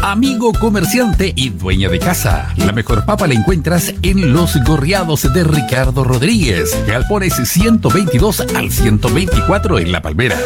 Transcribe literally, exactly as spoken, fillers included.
Amigo comerciante y dueña de casa, la mejor papa la encuentras en Los Gorriados de Ricardo Rodríguez, Galpones ciento veintidós al ciento veinticuatro en La Palmera.